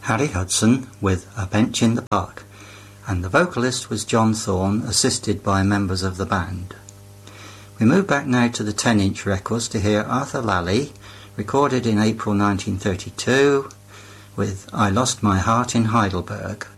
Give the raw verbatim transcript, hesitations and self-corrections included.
Harry Hudson with A Bench in the Park, and the vocalist was John Thorne, assisted by members of the band. We move back now to the ten-inch records to hear Arthur Lally, recorded in April nineteen thirty-two, with I Lost My Heart in Heidelberg.